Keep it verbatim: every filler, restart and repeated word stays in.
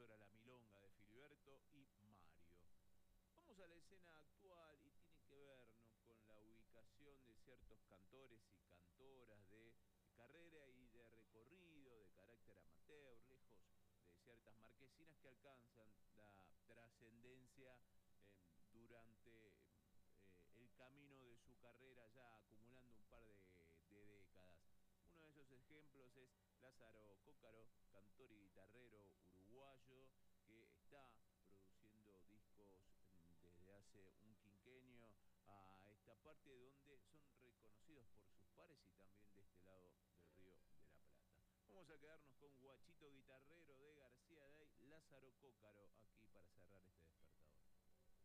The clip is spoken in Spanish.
era La Milonga de Filiberto y Mario. Vamos a la escena actual y tiene que ver, ¿no?, con la ubicación de ciertos cantores y cantoras de carrera y de recorrido, de carácter amateur, lejos de ciertas marquesinas que alcanzan la trascendencia eh, durante eh, el camino de su carrera, ya acumulando un par de, de décadas. Uno de esos ejemplos es Lázaro Cócaro, cantor y guitarrero uruguayo, que está produciendo discos mm, desde hace un quinquenio a esta parte donde son reconocidos por sus pares y también de este lado del Río de la Plata. Vamos a quedarnos con Guachito Guitarrero de García Day, Lázaro Cócaro, aquí